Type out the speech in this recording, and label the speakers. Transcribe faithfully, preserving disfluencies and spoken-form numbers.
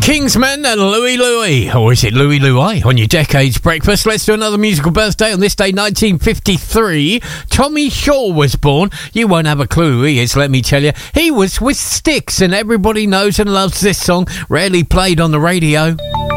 Speaker 1: Kingsman and Louie Louie, or is it Louie Louie, on your Decades Breakfast. Let's do another musical birthday. On this day, nineteen fifty-three, Tommy Shaw was born. You won't have a clue who he is, let me tell you. He was with Styx, and everybody knows and loves this song, rarely played on the radio.